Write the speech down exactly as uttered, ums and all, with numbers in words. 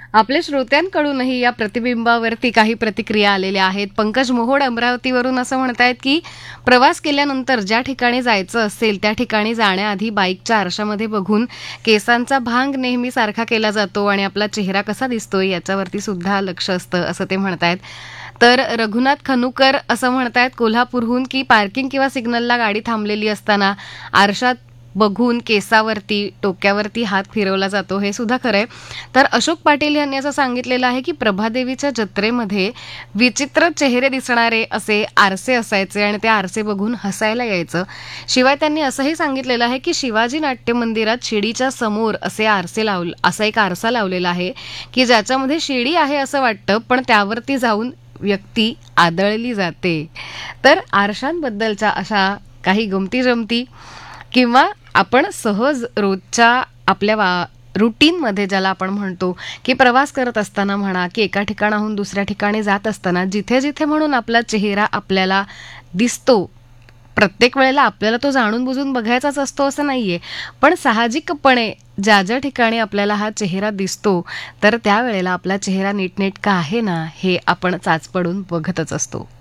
आपल्या श्रोत्यांकडूनही या प्रतिबिंबावरती काही प्रतिक्रिया आलेल्या आहेत. पंकज मोहोड अमरावतीवरून असं म्हणतायत की प्रवास केल्यानंतर ज्या ठिकाणी जायचं असेल त्या ठिकाणी जाण्याआधी बाईकच्या आरशामध्ये बघून केसांचा भांग नेहमी सारखा केला जातो आणि आपला चेहरा कसा दिसतोय याच्यावरती सुद्धा लक्ष असतं असं ते म्हणतायत. तर रघुनाथ खनुकर असं म्हणतायत कोल्हापूरहून की पार्किंग किंवा सिग्नलला गाडी थांबलेली असताना आरशात बघून केसावरती टोक्यावरती हात फिरवला जातो, हे सुद्धा खरंय. तर अशोक पाटील यांनी असं सांगितलेलं आहे की प्रभादेवीच्या जत्रेमध्ये विचित्र चेहरे दिसणारे असे आरसे असायचे आणि ते आरसे बघून हसायला यायचं. शिवाय त्यांनी असंही सांगितलेलं आहे की शिवाजी नाट्य मंदिरात शिडीच्या समोर असे आरसे लावले असा एक आरसा लावलेला आहे की ज्याच्यामध्ये शिडी आहे असं वाटतं, पण त्यावरती जाऊन व्यक्ती आदळली जाते. तर आरशांबद्दलच्या अशा काही गमती जमती किंवा आपण सहज रोजच्या आपल्या वा रुटीनमध्ये ज्याला आपण म्हणतो की प्रवास करत असताना म्हणा की एका ठिकाणाहून दुसऱ्या ठिकाणी जात असताना जिथे जिथे म्हणून आपला चेहरा आपल्याला दिसतो, प्रत्येक वेळेला आपल्याला तो जाणून बुजून बघायचाच असतो असं नाहीये, पण साहजिकपणे ज्या ज्या ठिकाणी आपल्याला हा चेहरा दिसतो तर त्यावेळेला आपला चेहरा नीटनेटका आहे ना हे आपण चाचपडून बघतच असतो.